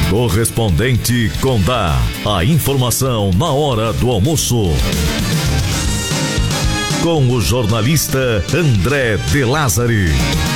Correspondente Condá. A informação na hora do almoço. Com o jornalista André de Lázari.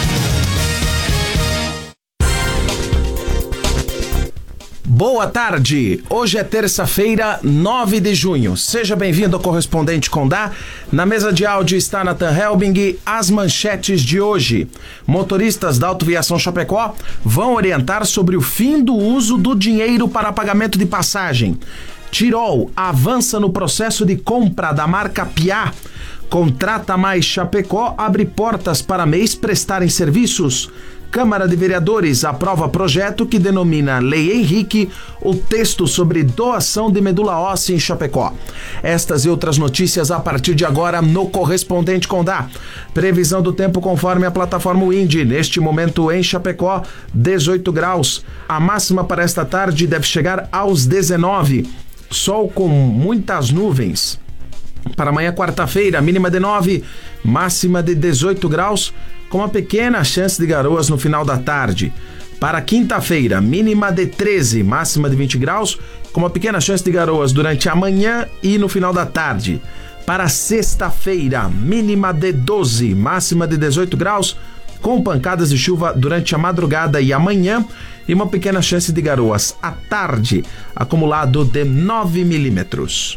Boa tarde, hoje é terça-feira, 9 de junho. Seja bem-vindo ao Correspondente Condá. Na mesa de áudio está Nathan Helbing. As manchetes de hoje. Motoristas da Autoviação Chapecó vão orientar sobre o fim do uso do dinheiro para pagamento de passagem. Tirol avança no processo de compra da marca Piá. Contrata Mais Chapecó abre portas para MEIs prestarem serviços. Câmara de Vereadores aprova projeto que denomina Lei Henrique o texto sobre doação de medula óssea em Chapecó. Estas e outras notícias a partir de agora no Correspondente Condá. Previsão do tempo conforme a plataforma Windy. Neste momento em Chapecó, 18 graus. A máxima para esta tarde deve chegar aos 19. Sol com muitas nuvens. Para amanhã, quarta-feira, mínima de 9, máxima de 18 graus, com uma pequena chance de garoas no final da tarde. Para quinta-feira, mínima de 13, máxima de 20 graus, com uma pequena chance de garoas durante a manhã e no final da tarde. Para sexta-feira, mínima de 12, máxima de 18 graus, com pancadas de chuva durante a madrugada e amanhã e uma pequena chance de garoas à tarde, acumulado de 9 milímetros.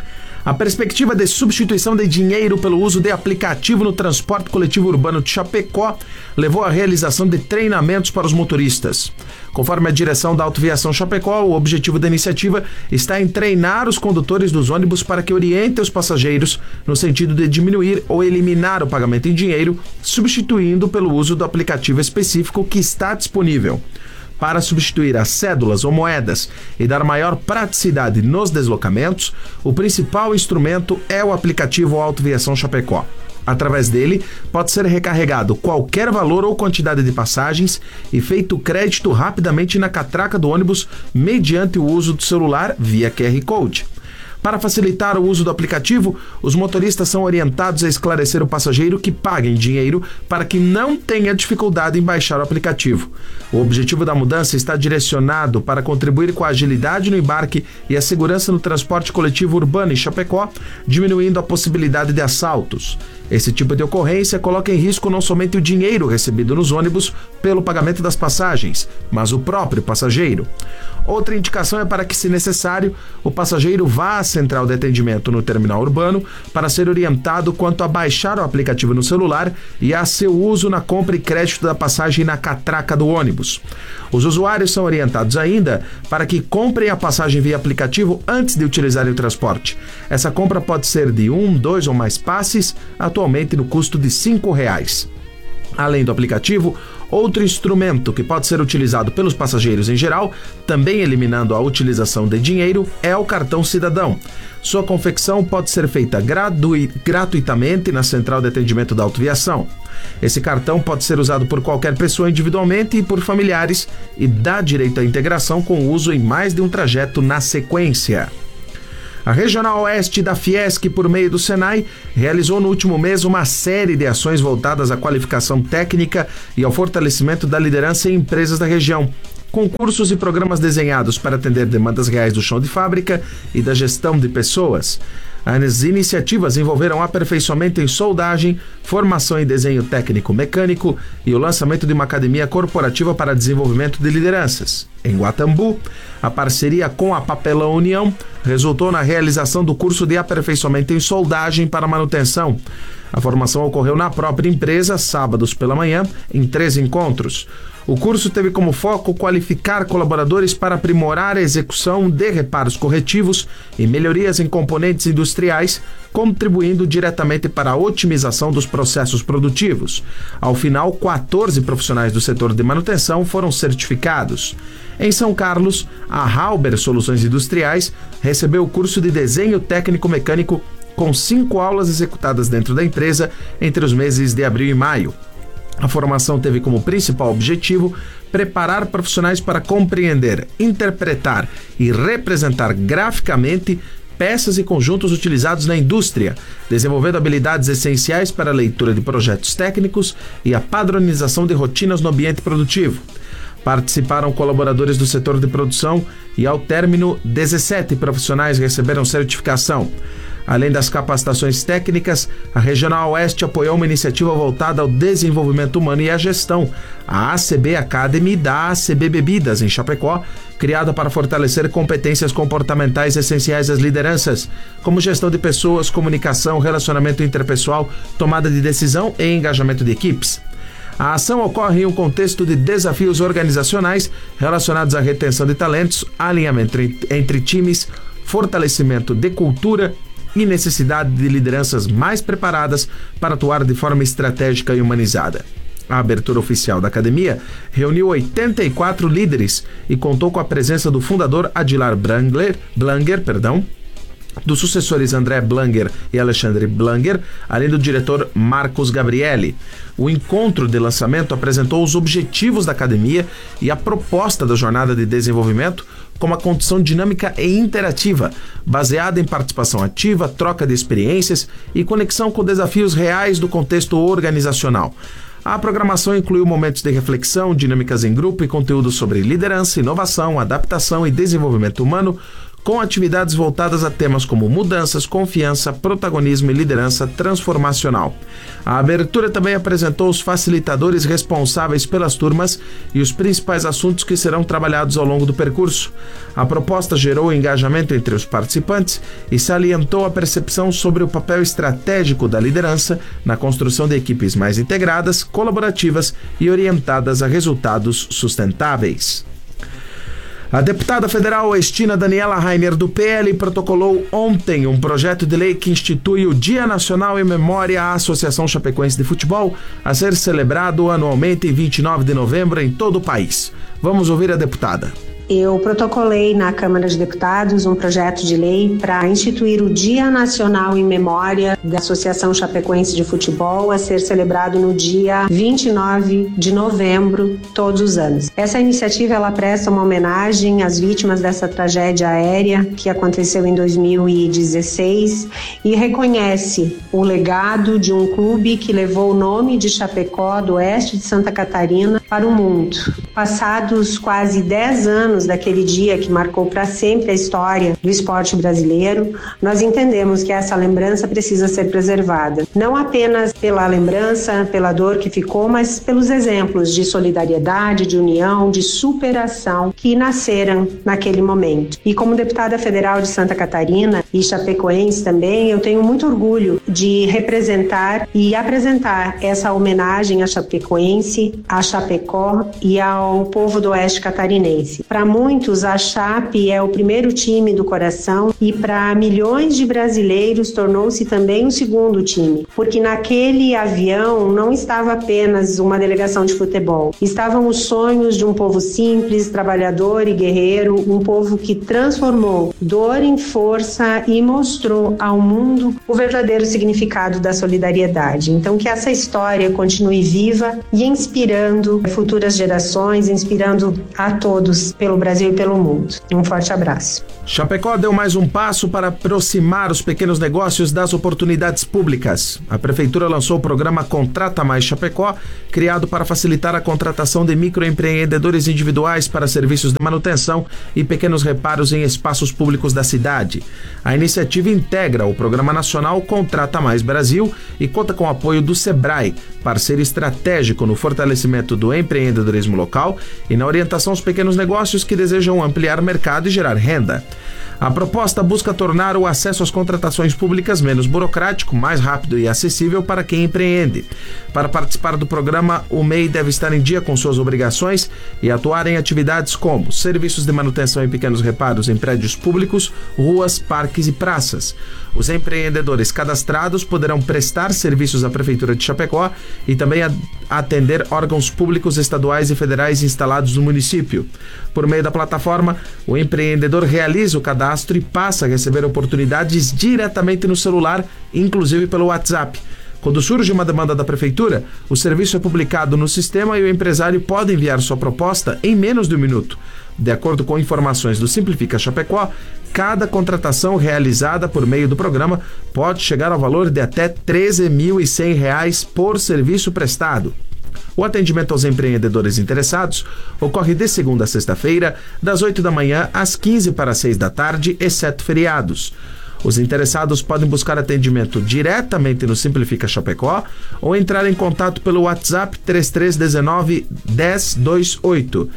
A perspectiva de substituição de dinheiro pelo uso de aplicativo no transporte coletivo urbano de Chapecó levou à realização de treinamentos para os motoristas. Conforme a direção da Autoviação Chapecó, o objetivo da iniciativa está em treinar os condutores dos ônibus para que orientem os passageiros no sentido de diminuir ou eliminar o pagamento em dinheiro, substituindo pelo uso do aplicativo específico que está disponível. Para substituir as cédulas ou moedas e dar maior praticidade nos deslocamentos, o principal instrumento é o aplicativo Autoviação Chapecó. Através dele, pode ser recarregado qualquer valor ou quantidade de passagens e feito crédito rapidamente na catraca do ônibus mediante o uso do celular via QR Code. Para facilitar o uso do aplicativo, os motoristas são orientados a esclarecer o passageiro que paga em dinheiro para que não tenha dificuldade em baixar o aplicativo. O objetivo da mudança está direcionado para contribuir com a agilidade no embarque e a segurança no transporte coletivo urbano em Chapecó, diminuindo a possibilidade de assaltos. Esse tipo de ocorrência coloca em risco não somente o dinheiro recebido nos ônibus pelo pagamento das passagens, mas o próprio passageiro. Outra indicação é para que, se necessário, o passageiro vá à central de atendimento no terminal urbano para ser orientado quanto a baixar o aplicativo no celular e a seu uso na compra e crédito da passagem na catraca do ônibus. Os usuários são orientados ainda para que comprem a passagem via aplicativo antes de utilizarem o transporte. Essa compra pode ser de 1, 2 ou mais passes, atualmente no custo de R$5. Além do aplicativo, outro instrumento que pode ser utilizado pelos passageiros em geral, também eliminando a utilização de dinheiro, é o cartão cidadão. Sua confecção pode ser feita gratuitamente na central de atendimento da Autoviação. Esse cartão pode ser usado por qualquer pessoa individualmente e por familiares e dá direito à integração com o uso em mais de um trajeto na sequência. A Regional Oeste da Fiesc, por meio do Senai, realizou no último mês uma série de ações voltadas à qualificação técnica e ao fortalecimento da liderança em empresas da região. Concursos e programas desenhados para atender demandas reais do chão de fábrica e da gestão de pessoas. As iniciativas envolveram aperfeiçoamento em soldagem, formação em desenho técnico-mecânico e o lançamento de uma academia corporativa para desenvolvimento de lideranças. Em Guatambu, a parceria com a Papelão União resultou na realização do curso de aperfeiçoamento em soldagem para manutenção. A formação ocorreu na própria empresa, sábados pela manhã, em 3 encontros. O curso teve como foco qualificar colaboradores para aprimorar a execução de reparos corretivos e melhorias em componentes industriais, contribuindo diretamente para a otimização dos processos produtivos. Ao final, 14 profissionais do setor de manutenção foram certificados. Em São Carlos, a Halber Soluções Industriais recebeu o curso de desenho técnico-mecânico com 5 aulas executadas dentro da empresa entre os meses de abril e maio. A formação teve como principal objetivo preparar profissionais para compreender, interpretar e representar graficamente peças e conjuntos utilizados na indústria, desenvolvendo habilidades essenciais para a leitura de projetos técnicos e a padronização de rotinas no ambiente produtivo. Participaram colaboradores do setor de produção e, ao término, 17 profissionais receberam certificação. Além das capacitações técnicas, a Regional Oeste apoiou uma iniciativa voltada ao desenvolvimento humano e à gestão, a ACB Academy da ACB Bebidas, em Chapecó, criada para fortalecer competências comportamentais essenciais às lideranças, como gestão de pessoas, comunicação, relacionamento interpessoal, tomada de decisão e engajamento de equipes. A ação ocorre em um contexto de desafios organizacionais relacionados à retenção de talentos, alinhamento entre times, fortalecimento de cultura e necessidade de lideranças mais preparadas para atuar de forma estratégica e humanizada. A abertura oficial da academia reuniu 84 líderes e contou com a presença do fundador Adilar Blanger, dos sucessores André Blanger e Alexandre Blanger, além do diretor Marcos Gabrielli. O encontro de lançamento apresentou os objetivos da academia e a proposta da jornada de desenvolvimento como uma condição dinâmica e interativa, baseada em participação ativa, troca de experiências e conexão com desafios reais do contexto organizacional. A programação incluiu momentos de reflexão, dinâmicas em grupo e conteúdo sobre liderança, inovação, adaptação e desenvolvimento humano, com atividades voltadas a temas como mudanças, confiança, protagonismo e liderança transformacional. A abertura também apresentou os facilitadores responsáveis pelas turmas e os principais assuntos que serão trabalhados ao longo do percurso. A proposta gerou engajamento entre os participantes e salientou a percepção sobre o papel estratégico da liderança na construção de equipes mais integradas, colaborativas e orientadas a resultados sustentáveis. A deputada federal Estina Daniela Rainer, do PL, protocolou ontem um projeto de lei que institui o Dia Nacional em Memória à Associação Chapecoense de Futebol, a ser celebrado anualmente em 29 de novembro em todo o país. Vamos ouvir a deputada. Eu protocolei na Câmara de Deputados um projeto de lei para instituir o Dia Nacional em Memória da Associação Chapecoense de Futebol, a ser celebrado no dia 29 de novembro, todos os anos. Essa iniciativa ela presta uma homenagem às vítimas dessa tragédia aérea que aconteceu em 2016 e reconhece o legado de um clube que levou o nome de Chapecó, do oeste de Santa Catarina, para o mundo. Passados quase 10 anos daquele dia que marcou para sempre a história do esporte brasileiro, nós entendemos que essa lembrança precisa ser preservada. Não apenas pela lembrança, pela dor que ficou, mas pelos exemplos de solidariedade, de união, de superação que nasceram naquele momento. E como deputada federal de Santa Catarina e chapecoense também, eu tenho muito orgulho de representar e apresentar essa homenagem à Chapecoense, a Chapecó e ao povo do oeste catarinense. Para muitos, a Chape é o primeiro time do coração e para milhões de brasileiros tornou-se também o segundo time, porque naquele avião não estava apenas uma delegação de futebol, estavam os sonhos de um povo simples, trabalhador e guerreiro, um povo que transformou dor em força e mostrou ao mundo o verdadeiro significado da solidariedade. Então, que essa história continue viva e inspirando futuras gerações, inspirando a todos pelo Brasil e pelo mundo. Um forte abraço. Chapecó deu mais um passo para aproximar os pequenos negócios das oportunidades públicas. A Prefeitura lançou o programa Contrata Mais Chapecó, criado para facilitar a contratação de microempreendedores individuais para serviços de manutenção e pequenos reparos em espaços públicos da cidade. A iniciativa integra o Programa Nacional Contrata Mais Brasil e conta com o apoio do Sebrae, parceiro estratégico no fortalecimento do empreendedorismo local e na orientação aos pequenos negócios que desejam ampliar o mercado e gerar renda. A proposta busca tornar o acesso às contratações públicas menos burocrático, mais rápido e acessível para quem empreende. Para participar do programa, o MEI deve estar em dia com suas obrigações e atuar em atividades como serviços de manutenção e pequenos reparos em prédios públicos, ruas, parques e praças. Os empreendedores cadastrados poderão prestar serviços à Prefeitura de Chapecó e também atender órgãos públicos estaduais e federais instalados no município. Por meio da plataforma, o empreendedor realiza o cadastro e passa a receber oportunidades diretamente no celular, inclusive pelo WhatsApp. Quando surge uma demanda da Prefeitura, o serviço é publicado no sistema e o empresário pode enviar sua proposta em menos de um minuto. De acordo com informações do Simplifica Chapecó, cada contratação realizada por meio do programa pode chegar ao valor de até R$ 13.100 por serviço prestado. O atendimento aos empreendedores interessados ocorre de segunda a sexta-feira, das 8 da manhã às 15 para as 6 da tarde, exceto feriados. Os interessados podem buscar atendimento diretamente no Simplifica Chapecó ou entrar em contato pelo WhatsApp 3319-1028.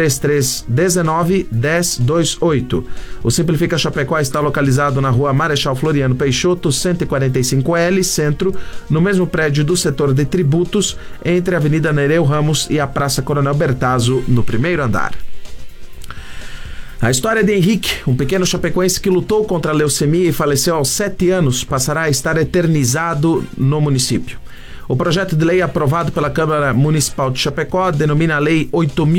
3319-1028. O Simplifica Chapecó está localizado na rua Marechal Floriano Peixoto, 145L, Centro, no mesmo prédio do setor de tributos, entre a Avenida Nereu Ramos e a Praça Coronel Bertazzo, no primeiro andar. A história de Henrique, um pequeno chapecoense que lutou contra a leucemia e faleceu aos 7 anos, passará a estar eternizado no município. O projeto de lei aprovado pela Câmara Municipal de Chapecó denomina a Lei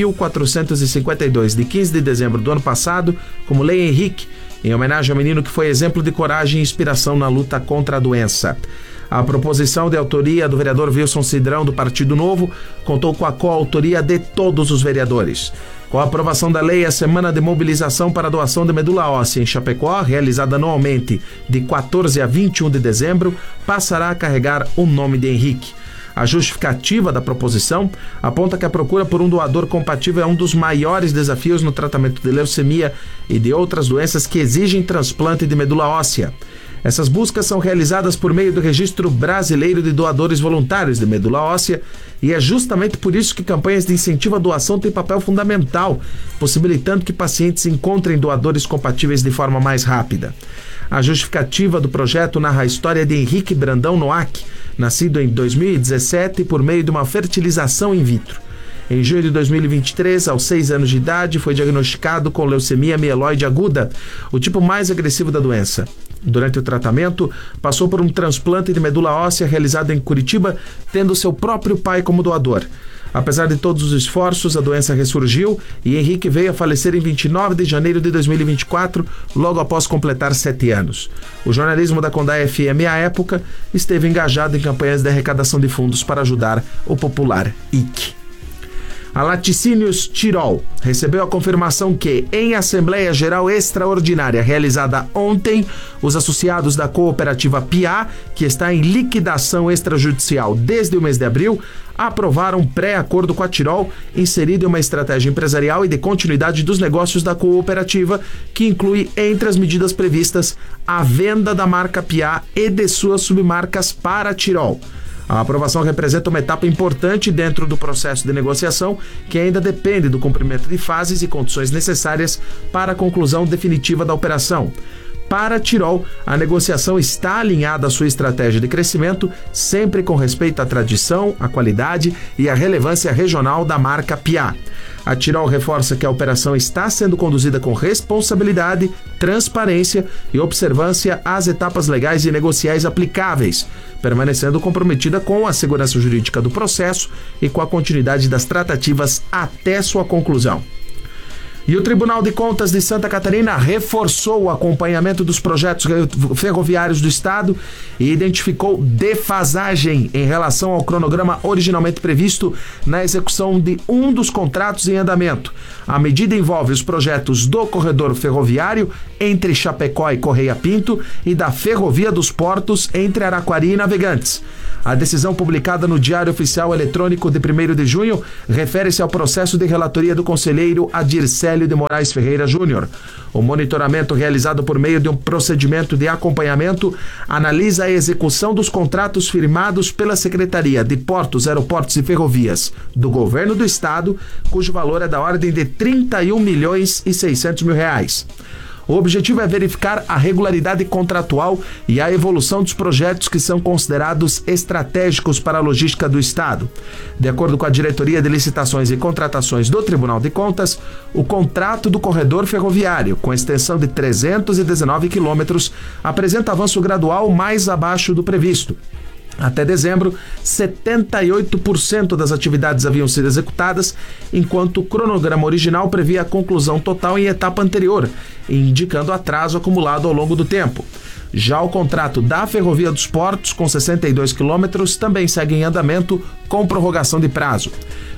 8.452, de 15 de dezembro do ano passado, como Lei Henrique, em homenagem ao menino que foi exemplo de coragem e inspiração na luta contra a doença. A proposição de autoria do vereador Wilson Cidrão, do Partido Novo, contou com a coautoria de todos os vereadores. Com a aprovação da lei, a semana de mobilização para a doação de medula óssea em Chapecó, realizada anualmente de 14 a 21 de dezembro, passará a carregar o nome de Henrique. A justificativa da proposição aponta que a procura por um doador compatível é um dos maiores desafios no tratamento de leucemia e de outras doenças que exigem transplante de medula óssea. Essas buscas são realizadas por meio do Registro Brasileiro de Doadores Voluntários de Medula Óssea e é justamente por isso que campanhas de incentivo à doação têm papel fundamental, possibilitando que pacientes encontrem doadores compatíveis de forma mais rápida. A justificativa do projeto narra a história de Henrique Brandão Noack, nascido em 2017 por meio de uma fertilização in vitro. Em junho de 2023, aos 6 anos de idade, foi diagnosticado com leucemia mieloide aguda, o tipo mais agressivo da doença. Durante o tratamento, passou por um transplante de medula óssea realizado em Curitiba, tendo seu próprio pai como doador. Apesar de todos os esforços, a doença ressurgiu e Henrique veio a falecer em 29 de janeiro de 2024, logo após completar 7 anos. O jornalismo da Condá FM, à época, esteve engajado em campanhas de arrecadação de fundos para ajudar o popular IC. A Laticínios Tirol recebeu a confirmação que, em Assembleia Geral Extraordinária realizada ontem, os associados da cooperativa Piá, que está em liquidação extrajudicial desde o mês de abril, aprovaram um pré-acordo com a Tirol, inserido em uma estratégia empresarial e de continuidade dos negócios da cooperativa, que inclui, entre as medidas previstas, a venda da marca Piá e de suas submarcas para a Tirol. A aprovação representa uma etapa importante dentro do processo de negociação, que ainda depende do cumprimento de fases e condições necessárias para a conclusão definitiva da operação. Para a Tirol, a negociação está alinhada à sua estratégia de crescimento, sempre com respeito à tradição, à qualidade e à relevância regional da marca Piá. A Tirol reforça que a operação está sendo conduzida com responsabilidade, transparência e observância às etapas legais e negociais aplicáveis, permanecendo comprometida com a segurança jurídica do processo e com a continuidade das tratativas até sua conclusão. E o Tribunal de Contas de Santa Catarina reforçou o acompanhamento dos projetos ferroviários do Estado e identificou defasagem em relação ao cronograma originalmente previsto na execução de um dos contratos em andamento. A medida envolve os projetos do corredor ferroviário entre Chapecó e Correia Pinto e da Ferrovia dos Portos entre Araquari e Navegantes. A decisão publicada no Diário Oficial Eletrônico de 1º de junho refere-se ao processo de relatoria do conselheiro Adircélio de Moraes Ferreira Júnior. O monitoramento realizado por meio de um procedimento de acompanhamento analisa a execução dos contratos firmados pela Secretaria de Portos, Aeroportos e Ferrovias do Governo do Estado, cujo valor é da ordem de R$31.600.000. O objetivo é verificar a regularidade contratual e a evolução dos projetos que são considerados estratégicos para a logística do Estado. De acordo com a Diretoria de Licitações e Contratações do Tribunal de Contas, o contrato do corredor ferroviário, com extensão de 319 quilômetros, apresenta avanço gradual mais abaixo do previsto. Até dezembro, 78% das atividades haviam sido executadas, enquanto o cronograma original previa a conclusão total em etapa anterior, indicando atraso acumulado ao longo do tempo. Já o contrato da Ferrovia dos Portos, com 62 quilômetros, também segue em andamento com prorrogação de prazo.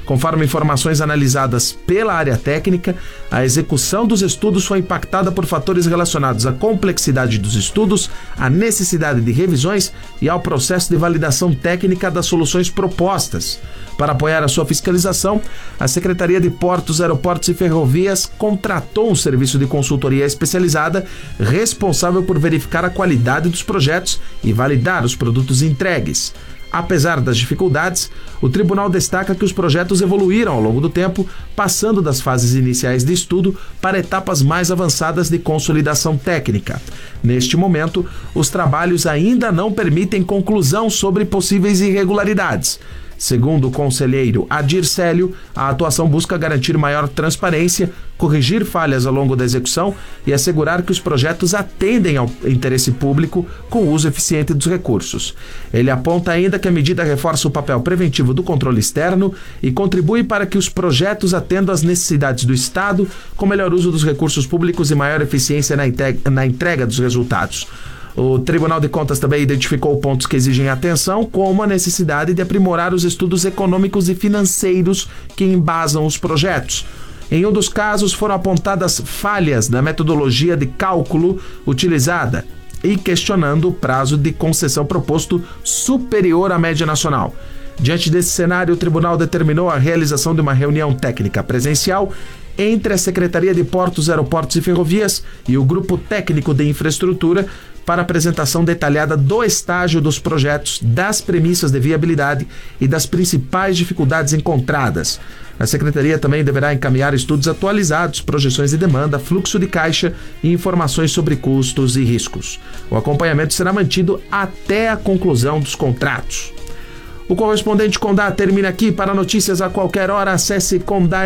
Conforme informações analisadas pela área técnica, a execução dos estudos foi impactada por fatores relacionados à complexidade dos estudos, à necessidade de revisões e ao processo de validação técnica das soluções propostas. Para apoiar a sua fiscalização, a Secretaria de Portos, Aeroportos e Ferrovias contratou um serviço de consultoria especializada responsável por verificar a qualidade dos projetos e validar os produtos entregues. Apesar das dificuldades, o tribunal destaca que os projetos evoluíram ao longo do tempo, passando das fases iniciais de estudo para etapas mais avançadas de consolidação técnica. Neste momento, os trabalhos ainda não permitem conclusão sobre possíveis irregularidades. Segundo o conselheiro Adir Célio, a atuação busca garantir maior transparência, corrigir falhas ao longo da execução e assegurar que os projetos atendem ao interesse público com o uso eficiente dos recursos. Ele aponta ainda que a medida reforça o papel preventivo do controle externo e contribui para que os projetos atendam às necessidades do Estado, com melhor uso dos recursos públicos e maior eficiência na entrega dos resultados. O Tribunal de Contas também identificou pontos que exigem atenção, como a necessidade de aprimorar os estudos econômicos e financeiros que embasam os projetos. Em um dos casos, foram apontadas falhas na metodologia de cálculo utilizada e questionando o prazo de concessão proposto superior à média nacional. Diante desse cenário, o tribunal determinou a realização de uma reunião técnica presencial entre a Secretaria de Portos, Aeroportos e Ferrovias e o Grupo Técnico de Infraestrutura para apresentação detalhada do estágio dos projetos, das premissas de viabilidade e das principais dificuldades encontradas. A Secretaria também deverá encaminhar estudos atualizados, projeções de demanda, fluxo de caixa e informações sobre custos e riscos. O acompanhamento será mantido até a conclusão dos contratos. O correspondente Condá termina aqui. Para notícias a qualquer hora, acesse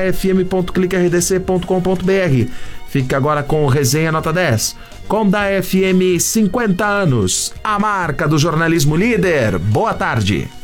condafm.cliquerdc.com.br. Fique agora com o Resenha Nota 10. Condá FM 50 anos, a marca do jornalismo líder. Boa tarde.